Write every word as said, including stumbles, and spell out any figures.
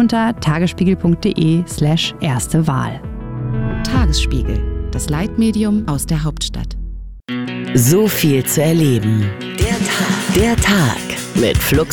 unter tagesspiegel.de slash erste Wahl. Tagesspiegel, das Leitmedium aus der Hauptstadt. So viel zu erleben. Der Tag. Der Tag mit Flux